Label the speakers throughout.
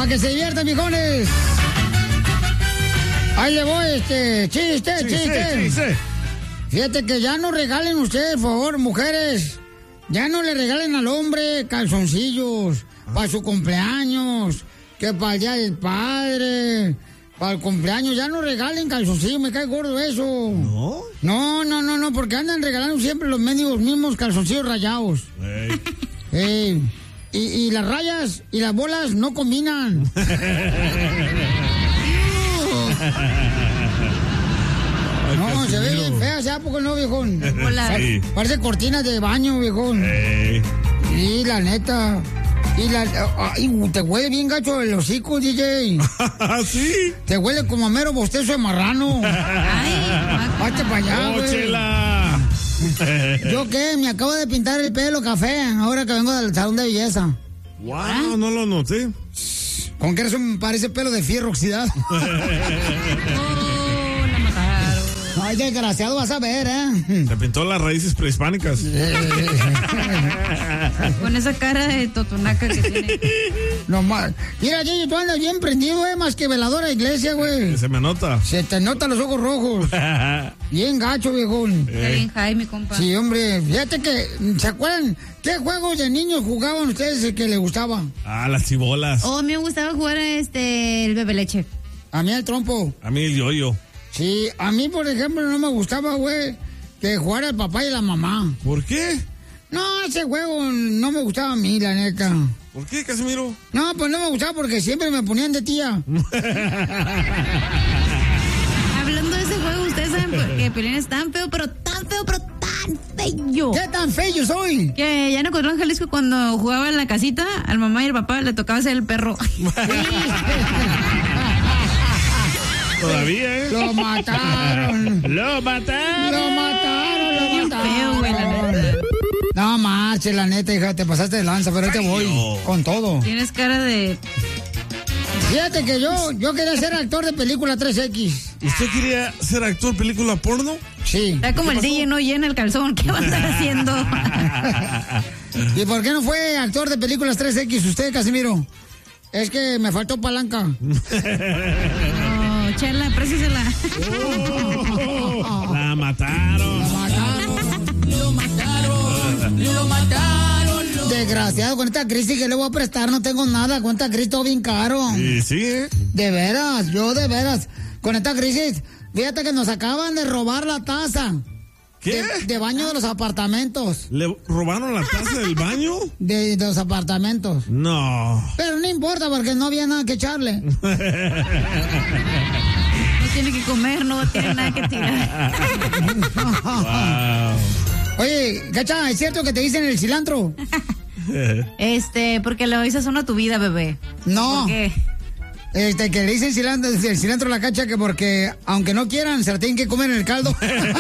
Speaker 1: para que se diviertan, viejones. Ahí le voy, chiste. Fíjate que ya no regalen ustedes, por favor, mujeres. Ya no le regalen al hombre calzoncillos para su cumpleaños, que para el día del padre, para el cumpleaños. Ya no regalen calzoncillos, me cae gordo eso. No, porque andan regalando siempre los mismos calzoncillos rayados. Y las rayas y las bolas no combinan. No, se ve bien fea, ¿sabes poco no, viejón? Sí. Parece cortinas de baño, viejón. Sí, la neta. Te huele bien gacho el hocico, DJ.
Speaker 2: ¿Sí?
Speaker 1: Te huele como a mero bostezo de marrano. Vete para allá, güey.
Speaker 2: Chela.
Speaker 1: ¿Yo qué? Me acabo de pintar el pelo café ahora que vengo del salón de belleza.
Speaker 2: Wow, no lo noté.
Speaker 1: ¿Con qué eso me parece pelo de fierro oxidado? Ay, desgraciado, vas a ver,
Speaker 2: Se pintó las raíces prehispánicas.
Speaker 3: Con esa cara de totonaca que tiene.
Speaker 1: No más. Mira, Gigi, tú andas bien prendido, más que veladora de iglesia, güey.
Speaker 2: Se me nota.
Speaker 1: Se te notan los ojos rojos. Bien gacho, viejón.
Speaker 3: Está bien Jaime, compa.
Speaker 1: Sí, hombre. Fíjate que, ¿se acuerdan qué juegos de niños jugaban ustedes que les gustaban?
Speaker 2: Las chibolas.
Speaker 3: A mí me gustaba jugar el bebe leche.
Speaker 1: A mí el trompo.
Speaker 2: A mí el yoyo.
Speaker 1: Sí, a mí, por ejemplo, no me gustaba, güey, que jugara el papá y la mamá.
Speaker 2: ¿Por qué?
Speaker 1: No, ese juego no me gustaba a mí, la neta.
Speaker 2: ¿Por qué, Casimiro?
Speaker 1: No, pues no me gustaba porque siempre me ponían de tía.
Speaker 3: Hablando de ese juego, ustedes saben que Piolín es tan feo, pero tan feo.
Speaker 1: ¿Qué tan feo soy?
Speaker 3: Que ya no encontró en Jalisco cuando jugaba en la casita, al mamá y al papá le tocaba ser el perro.
Speaker 2: Todavía,
Speaker 1: Lo mataron.
Speaker 2: Lo mataron.
Speaker 3: Feo, güey, la neta.
Speaker 1: No marche, la neta, hija, te pasaste de lanza, pero ahí te voy con todo.
Speaker 3: Tienes cara de...
Speaker 1: Fíjate que yo quería ser actor de película 3X.
Speaker 2: ¿Usted quería ser actor de película porno?
Speaker 1: Sí.
Speaker 3: Está como el DJ no llena el calzón. ¿Qué va a estar haciendo?
Speaker 1: ¿Y por qué no fue actor de películas 3X usted, Casimiro? Es que me faltó palanca.
Speaker 3: Chela, présesela.
Speaker 2: La mataron.
Speaker 1: Lo mataron. Desgraciado, con esta crisis que le voy a prestar no tengo nada. Con esta crisis todo bien caro.
Speaker 2: Sí.
Speaker 1: De veras. Con esta crisis, fíjate que nos acaban de robar la taza.
Speaker 2: ¿Qué?
Speaker 1: De baño de los apartamentos.
Speaker 2: ¿Le robaron la taza del baño?
Speaker 1: De los apartamentos.
Speaker 2: No.
Speaker 1: Pero no importa porque no había nada que echarle.
Speaker 3: No tiene que comer, no tiene nada que tirar.
Speaker 2: Wow.
Speaker 1: Oye, Cacha, ¿es cierto que te dicen el cilantro?
Speaker 3: Porque le dices uno a tu vida, bebé.
Speaker 1: No.
Speaker 3: ¿Por qué?
Speaker 1: Que le dicen el cilantro a la Cacha que porque, aunque no quieran, se la tienen que comer en el caldo.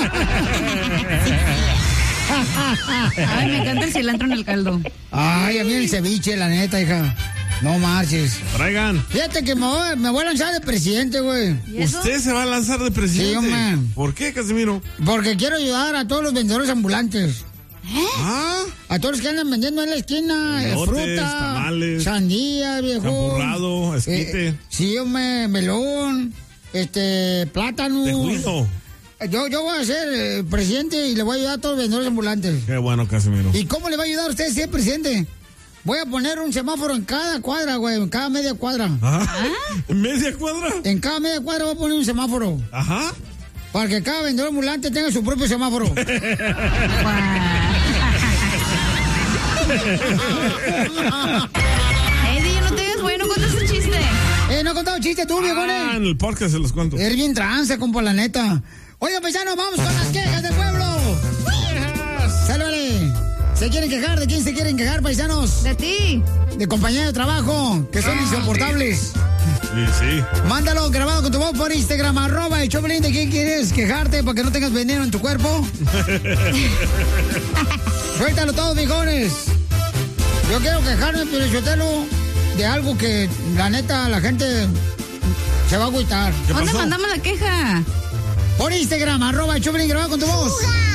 Speaker 3: Ay, me encanta el cilantro en el caldo.
Speaker 1: Ay, a mí el ceviche, la neta, hija. No marches.
Speaker 2: Traigan.
Speaker 1: Fíjate que me voy a lanzar de presidente, güey.
Speaker 2: ¿Usted se va a lanzar de presidente?
Speaker 1: Sí, hombre.
Speaker 2: ¿Por qué, Casimiro?
Speaker 1: Porque quiero ayudar a todos los vendedores ambulantes. A todos los que andan vendiendo en la esquina,
Speaker 2: Elotes,
Speaker 1: fruta,
Speaker 2: tamales,
Speaker 1: sandía, viejo.
Speaker 2: Champurrado, esquite.
Speaker 1: Sí, hombre, melón, plátano.
Speaker 2: Tejuino.
Speaker 1: Yo voy a ser presidente y le voy a ayudar a todos los vendedores ambulantes.
Speaker 2: Qué bueno, Casimiro.
Speaker 1: ¿Y cómo le va a ayudar a usted si es presidente? Voy a poner un semáforo en cada cuadra, güey, en cada media cuadra.
Speaker 2: ¿En media cuadra?
Speaker 1: En cada media cuadra voy a poner un semáforo.
Speaker 2: Ajá.
Speaker 1: Para que cada vendedor ambulante tenga su propio semáforo.
Speaker 3: Eddie, no te digas, güey, no cuentes un chiste.
Speaker 1: No he contado chiste tú, viejones.
Speaker 2: En el podcast se los cuento.
Speaker 1: Eres bien trance, compa, la neta. Oiga, paisanos, vamos con las quejas del pueblo. ¡Sálvale! ¿Se quieren quejar? ¿De quién se quieren quejar, paisanos?
Speaker 3: De ti.
Speaker 1: De compañeros de trabajo, que son insoportables.
Speaker 2: Sí.
Speaker 1: Mándalo grabado con tu voz por Instagram, @el Choplin. ¿De quién quieres quejarte para que no tengas veneno en tu cuerpo? Suéltalo todo, viejones. Yo quiero quejarme, Piolichotelo, de algo que, la neta, la gente se va a agüitar.
Speaker 3: ¿Dónde mandamos la queja?
Speaker 1: Por Instagram, @el Choplin, grabado con tu voz.